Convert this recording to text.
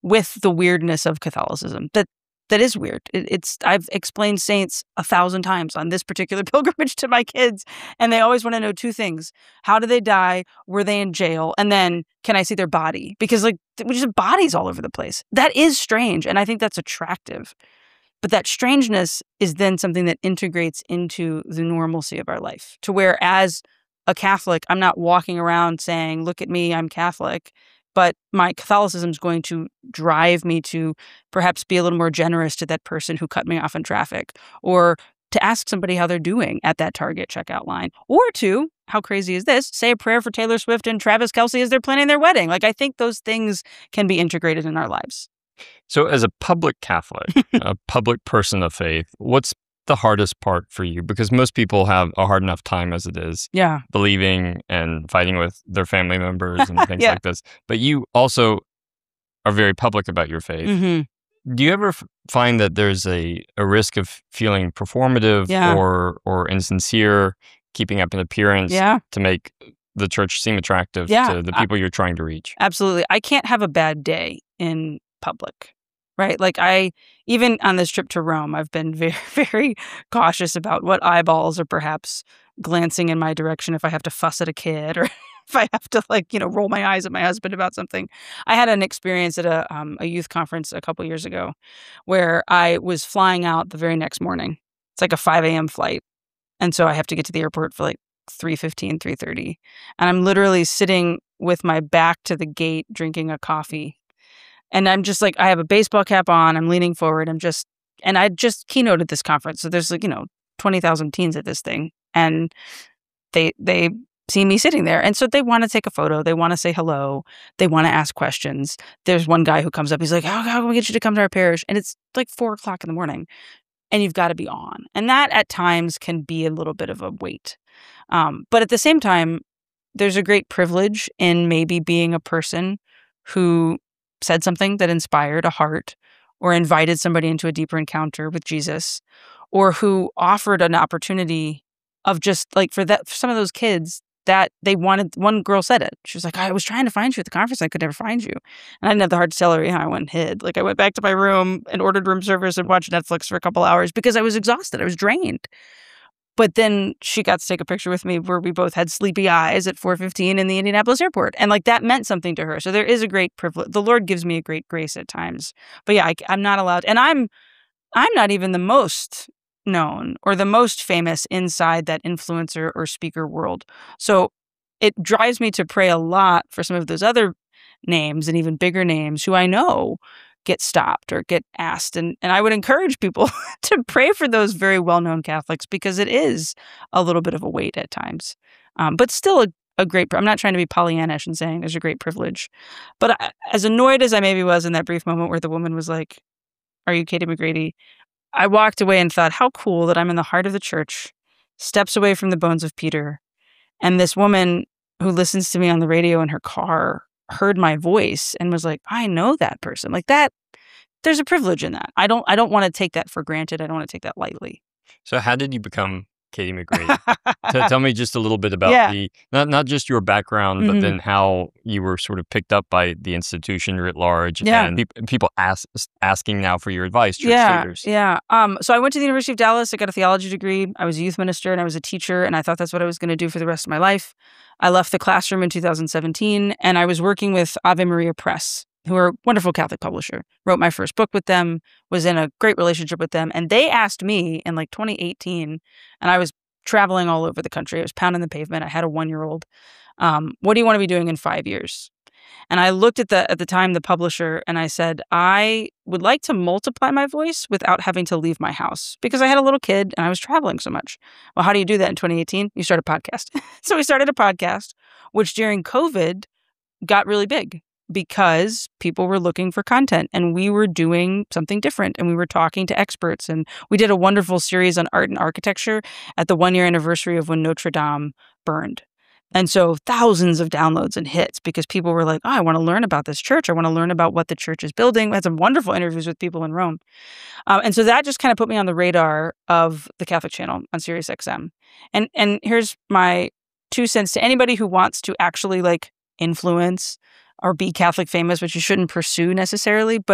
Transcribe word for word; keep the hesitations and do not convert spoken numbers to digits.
with the weirdness of Catholicism. That that is weird. It, it's I've explained saints a thousand times on this particular pilgrimage to my kids, and they always want to know two things: how did they die? Were they in jail? And then, can I see their body? Because like we just have bodies all over the place. That is strange, and I think that's attractive. But that strangeness is then something that integrates into the normalcy of our life, to where as a Catholic, I'm not walking around saying, look at me, I'm Catholic, but my Catholicism is going to drive me to perhaps be a little more generous to that person who cut me off in traffic, or to ask somebody how they're doing at that Target checkout line, or to, how crazy is this, say a prayer for Taylor Swift and Travis Kelce as they're planning their wedding. Like, I think those things can be integrated in our lives. So as a public Catholic, a public person of faith, what's the hardest part for you? Because most people have a hard enough time as it is, yeah, believing and fighting with their family members and things yeah. like this. But you also are very public about your faith. Mm-hmm. Do you ever f- find that there's a, a risk of feeling performative yeah. or or insincere, keeping up an appearance yeah. to make the church seem attractive yeah. to the people I, you're trying to reach? Absolutely. I can't have a bad day in public. Right. Like I, even on this trip to Rome, I've been very, very cautious about what eyeballs are perhaps glancing in my direction if I have to fuss at a kid or if I have to like, you know, roll my eyes at my husband about something. I had an experience at a, um, a youth conference a couple years ago where I was flying out the very next morning. It's like a five a.m. flight. And so I have to get to the airport for like three fifteen, three thirty. And I'm literally sitting with my back to the gate drinking a coffee. And I'm just like, I have a baseball cap on, I'm leaning forward, I'm just, and I just keynoted this conference. So there's like, you know, twenty thousand teens at this thing. And they, they see me sitting there. And so they want to take a photo. They want to say hello. They want to ask questions. There's one guy who comes up, he's like, how, how can we get you to come to our parish? And it's like four o'clock in the morning and you've got to be on. And that at times can be a little bit of a weight. Um, but at the same time, there's a great privilege in maybe being a person who said something that inspired a heart or invited somebody into a deeper encounter with Jesus, or who offered an opportunity of just like for that, for some of those kids that they wanted. One girl said it. She was like, I was trying to find you at the conference. I could never find you. And I didn't have the heart to tell her, yeah, I went and hid. Like I went back to my room and ordered room service and watched Netflix for a couple hours because I was exhausted. I was drained. But then she got to take a picture with me where we both had sleepy eyes at four fifteen in the Indianapolis airport. And like that meant something to her. So there is a great privilege. The Lord gives me a great grace at times. But yeah, I, I'm not allowed. And I'm I'm not even the most known or the most famous inside that influencer or speaker world. So it drives me to pray a lot for some of those other names and even bigger names who I know get stopped or get asked. And, and I would encourage people to pray for those very well-known Catholics because it is a little bit of a weight at times. Um, but still a, a great, I'm not trying to be Pollyannish and saying there's a great privilege. But I, as annoyed as I maybe was in that brief moment where the woman was like, are you Katie McGrady? I walked away and thought, how cool that I'm in the heart of the church, steps away from the bones of Peter. And this woman who listens to me on the radio in her car heard my voice and was like, I know that person. Like that, there's a privilege in that. I don't I don't want to take that for granted. I don't want to take that lightly. So how did you become Katie McGrady? T- tell me just a little bit about yeah. the, not not just your background, mm-hmm. but then how you were sort of picked up by the institution writ large yeah. and pe- people ask, asking now for your advice, church yeah, leaders. Yeah. Um, so I went to the University of Dallas. I got a theology degree. I was a youth minister and I was a teacher. And I thought that's what I was going to do for the rest of my life. I left the classroom in two thousand seventeen and I was working with Ave Maria Press, who are a wonderful Catholic publisher. Wrote my first book with them, was in a great relationship with them. And they asked me in like twenty eighteen, and I was traveling all over the country. I was pounding the pavement. I had a one-year-old. Um, what do you want to be doing in five years? And I looked at the at the time the publisher and I said, I would like to multiply my voice without having to leave my house because I had a little kid and I was traveling so much. Well, how do you do that in twenty eighteen? You start a podcast. So we started a podcast, which during COVID got really big because people were looking for content and we were doing something different and we were talking to experts. And we did a wonderful series on art and architecture at the one year anniversary of when Notre Dame burned. And so thousands of downloads and hits because people were like, oh, I want to learn about this church. I want to learn about what the church is building. We had some wonderful interviews with people in Rome. Um, and so that just kind of put me on the radar of the Catholic Channel on Sirius X M. And and here's my two cents to anybody who wants to actually like influence or be Catholic famous, which you shouldn't pursue necessarily. But